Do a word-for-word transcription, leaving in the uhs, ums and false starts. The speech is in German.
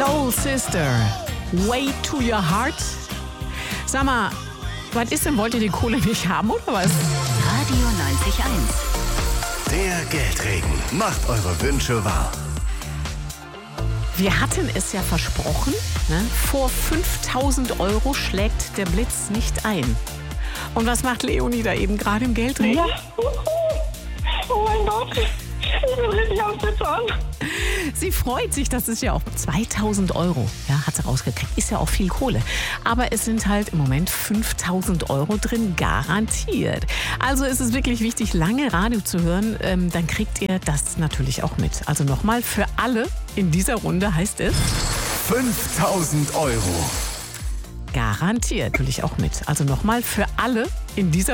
Soul Sister, Way to Your Heart. Sag mal, was ist denn, wollt ihr die Kohle nicht haben oder was? Radio neunzig Komma eins. Der Geldregen macht eure Wünsche wahr. Wir hatten es ja versprochen, ne? Vor fünftausend Euro schlägt der Blitz nicht ein. Und was macht Leonie da eben gerade im Geldregen? Ja. Oh mein Gott. Ich bin richtig am Zittern. Sie freut sich, das ist ja auch zweitausend Euro, ja, hat sie rausgekriegt. Ist ja auch viel Kohle. Aber es sind halt im Moment fünftausend Euro drin, garantiert. Also ist es wirklich wichtig, lange Radio zu hören. Ähm, dann kriegt ihr das natürlich auch mit. Also nochmal, für alle in dieser Runde heißt es fünftausend Euro. garantiert natürlich auch mit. Also nochmal, für alle in dieser